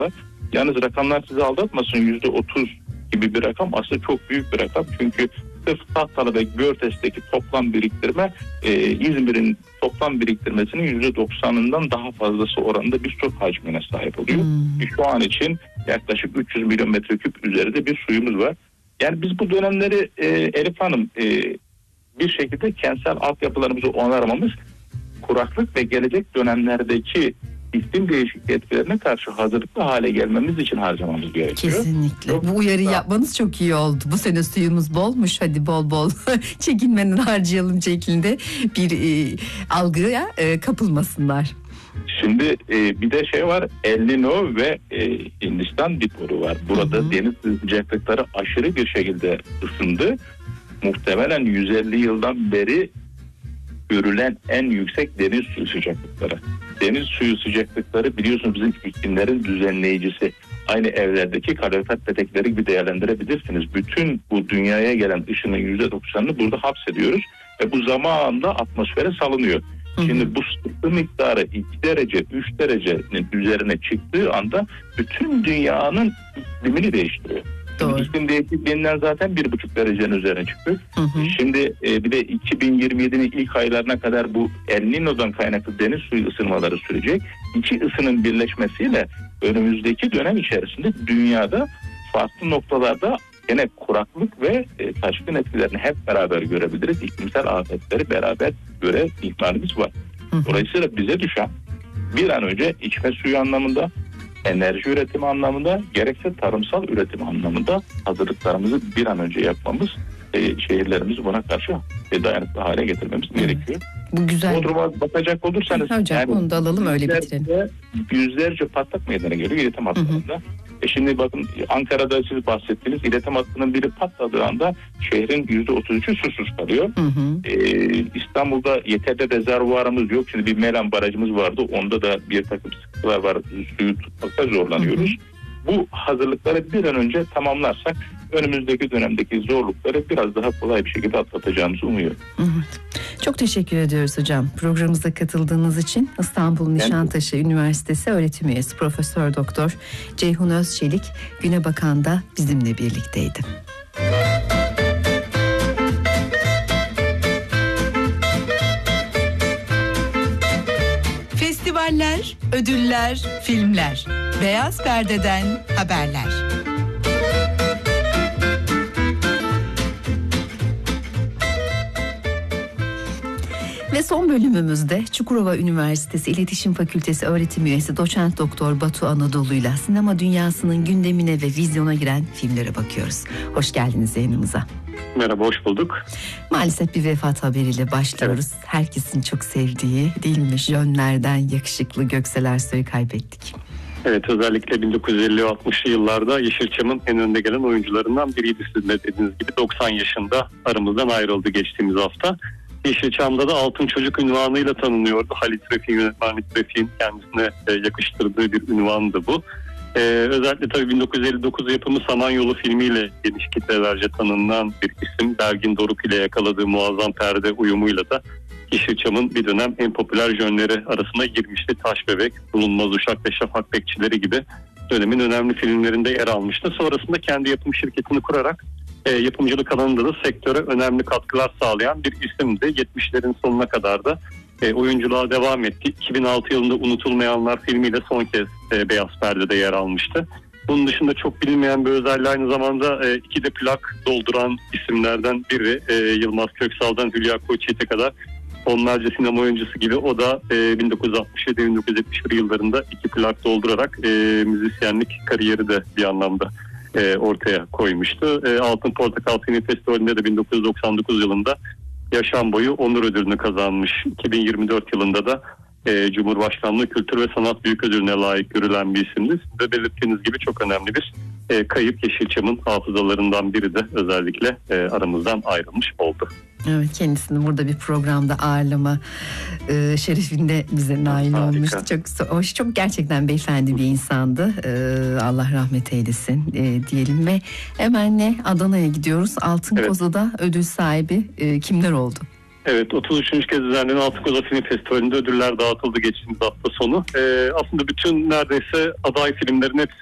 Yalnız rakamlar sizi aldatmasın, %30 gibi bir rakam aslında çok büyük bir rakam. Çünkü sırf Tahtalı ve Görtes'teki toplam biriktirme İzmir'in toplam biriktirmesinin %90'ından daha fazlası oranında bir su hacmine sahip oluyor. Şu an için yaklaşık 300 milyon metreküp üzerinde bir suyumuz var. Yani biz bu dönemleri Elif Hanım bir şekilde kentsel altyapılarımızı onarmamız, kuraklık ve gelecek dönemlerdeki iklim değişikliği etkilerine karşı hazırlıklı hale gelmemiz için harcamamız gerekiyor. Kesinlikle. Bu uyarıyı yapmanız çok iyi oldu. Bu sene suyumuz bolmuş, hadi bol bol çekinmeden harcayalım şeklinde bir algıya kapılmasınlar. Şimdi bir de şey var, El Niño ve Hindistan bitoru var. Burada deniz sıcaklıkları aşırı bir şekilde ısındı. Muhtemelen 150 yıldan beri görülen en yüksek deniz suyu sıcaklıkları. Deniz suyu sıcaklıkları biliyorsunuz bizim iklimlerin düzenleyicisi. Aynı evlerdeki kalorifer petekleri gibi değerlendirebilirsiniz. Bütün bu dünyaya gelen ışının %90'ını burada hapsediyoruz ve bu zamanla atmosfere salınıyor. Şimdi bu ısı miktarı 2 derece 3 derecenin üzerine çıktığı anda bütün dünyanın iklimini değiştiriyor. İklim değişikliğinden zaten 1,5 derecenin üzerine çıkıyor. Şimdi bir de 2027'nin ilk aylarına kadar bu El Niño'dan kaynaklı deniz suyu ısınmaları sürecek. İki ısının birleşmesiyle önümüzdeki dönem içerisinde dünyada farklı noktalarda yine kuraklık ve taşkın etkilerini hep beraber görebiliriz. İklimsel afetleri beraber göre ihtimalimiz var. Dolayısıyla bize düşen bir an önce içme suyu anlamında, enerji üretimi anlamında, gerekse tarımsal üretim anlamında hazırlıklarımızı bir an önce yapmamız, şehirlerimizi buna karşı dayanıklı hale getirmemiz gerekiyor. Bu güzel. Bodrum'a bakacak olursanız hocam yani onu da alalım, öyle bitirelim. Yüzlerce patlak meydana geliyor iletim hatlarında. Şimdi bakın Ankara'da siz bahsettiğiniz iletim hattının biri patladığı anda şehrin %33'ü susuz kalıyor. İstanbul'da yeterli rezervuarımız yok. Şimdi bir Melan barajımız vardı. Onda da bir takım sıkıntılar var. Suyu tutmakta zorlanıyoruz. Bu hazırlıkları bir an önce tamamlarsak önümüzdeki dönemdeki zorlukları biraz daha kolay bir şekilde atlatacağımızı umuyorum. Çok teşekkür ediyoruz hocam. Programımıza katıldığınız için. İstanbul Nişantaşı Üniversitesi öğretim üyesi Profesör Doktor Ceyhun Özçelik Güne Bakan'da bizimle birlikteydi. Festivaller, ödüller, filmler. Beyaz Perde'den haberler. Ve son bölümümüzde Çukurova Üniversitesi İletişim Fakültesi öğretim üyesi Doçent Doktor Batu Anadolu'yla sinema dünyasının gündemine ve vizyona giren filmlere bakıyoruz. Hoş geldiniz yayınımıza. Merhaba, hoş bulduk. Maalesef bir vefat haberiyle başlıyoruz. Evet. Herkesin çok sevdiği, değil mi? Jönlerden yakışıklı Göksel Ersoy'u kaybettik. Evet, özellikle 1950-60'lı yıllarda Yeşilçam'ın en önde gelen oyuncularından biriydi, sizin de dediğiniz gibi. 90 yaşında aramızdan ayrıldı geçtiğimiz hafta. Yeşilçam'da da Altın Çocuk unvanıyla tanınıyordu. Halit Refik'in, yönetmen Halit Refik'in kendisine yakıştırdığı bir unvandı bu. Özellikle tabii 1959 yapımı Samanyolu filmiyle geniş kitlelerce tanınan bir isim. Belgin Doruk ile yakaladığı muazzam perde uyumuyla da Yeşilçam'ın bir dönem en popüler jönleri arasına girmişti. Taş Bebek, Bulunmaz Uşak ve Şafak Bekçileri gibi dönemin önemli filmlerinde yer almıştı. Sonrasında kendi yapım şirketini kurarak yapımcılık alanında da sektöre önemli katkılar sağlayan bir isimdi. 70'lerin sonuna kadar da oyunculuğa devam etti. 2006 yılında Unutulmayanlar filmiyle son kez Beyaz Perde'de yer almıştı. Bunun dışında çok bilinmeyen bir özelliği, aynı zamanda 2'de plak dolduran isimlerden biri. Yılmaz Köksal'dan Hülya Koçyiğit'e kadar onlarca sinema oyuncusu gibi o da 1967-1971 yıllarında 2 plak doldurarak müzisyenlik kariyeri de bir anlamda ortaya koymuştu. Altın Portakal Film Festivali'nde de 1999 yılında yaşam boyu onur ödülünü kazanmış. 2024 yılında da Cumhurbaşkanlığı Kültür ve Sanat Büyüködülü'ne layık görülen bir isimdi. Siz de belirttiğiniz gibi çok önemli bir kayıp. Yeşilçam'ın hafızalarından biri de özellikle aramızdan ayrılmış oldu. Evet, kendisini burada bir programda ağırlama şerefinde bize nail olmuştu. Çok hoş, çok gerçekten beyefendi bir insandı. Allah rahmet eylesin diyelim ve hemen Adana'ya gidiyoruz. Altın Koza'da ödül sahibi kimler oldu? Evet, 33. kez düzenlenen Altın Koza Film Festivali'nde ödüller dağıtıldı geçtiğimiz hafta sonu. Aslında bütün neredeyse aday filmlerin hepsi